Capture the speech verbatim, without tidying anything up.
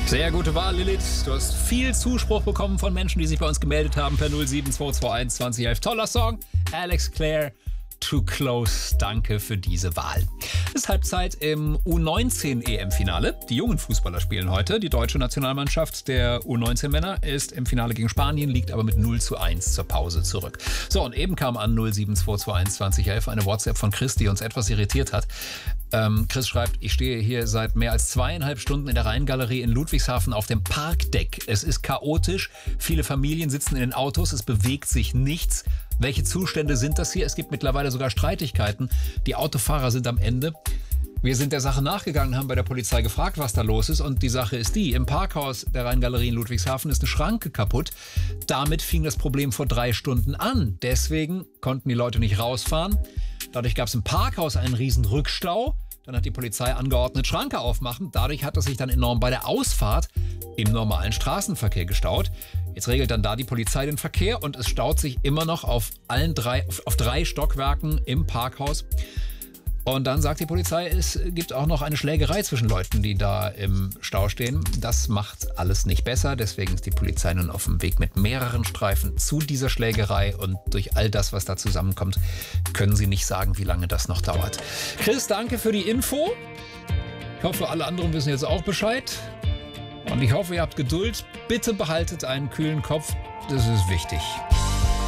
Sehr gute Wahl, Lilith. Du hast viel Zuspruch bekommen von Menschen, die sich bei uns gemeldet haben per null sieben zwei zwei eins zwanzig elf. Toller Song. Alex Clare, Too Close. Danke für diese Wahl. Es ist Halbzeit im U neunzehn E M-Finale. Die jungen Fußballer spielen heute. Die deutsche Nationalmannschaft der U neunzehn Männer ist im Finale gegen Spanien, liegt aber mit null zu eins zur Pause zurück. So, und eben kam an null sieben zwei zwei eins zwanzig elf eine WhatsApp von Chris, die uns etwas irritiert hat. Ähm, Chris schreibt, ich stehe hier seit mehr als zweieinhalb Stunden in der Rheingalerie in Ludwigshafen auf dem Parkdeck. Es ist chaotisch, viele Familien sitzen in den Autos, es bewegt sich nichts. Welche Zustände sind das hier? Es gibt mittlerweile sogar Streitigkeiten. Die Autofahrer sind am Ende. Wir sind der Sache nachgegangen, haben bei der Polizei gefragt, was da los ist. Und die Sache ist die, im Parkhaus der Rheingalerie in Ludwigshafen ist eine Schranke kaputt. Damit fing das Problem vor drei Stunden an. Deswegen konnten die Leute nicht rausfahren. Dadurch gab es im Parkhaus einen riesen Rückstau. Dann hat die Polizei angeordnet, Schranke aufmachen. Dadurch hat es sich dann enorm bei der Ausfahrt im normalen Straßenverkehr gestaut. Jetzt regelt dann da die Polizei den Verkehr und es staut sich immer noch auf allen drei, auf, auf drei Stockwerken im Parkhaus. Und dann sagt die Polizei, es gibt auch noch eine Schlägerei zwischen Leuten, die da im Stau stehen. Das macht alles nicht besser. Deswegen ist die Polizei nun auf dem Weg mit mehreren Streifen zu dieser Schlägerei. Und durch all das, was da zusammenkommt, können sie nicht sagen, wie lange das noch dauert. Chris, danke für die Info. Ich hoffe, alle anderen wissen jetzt auch Bescheid. Und ich hoffe, ihr habt Geduld. Bitte behaltet einen kühlen Kopf. Das ist wichtig.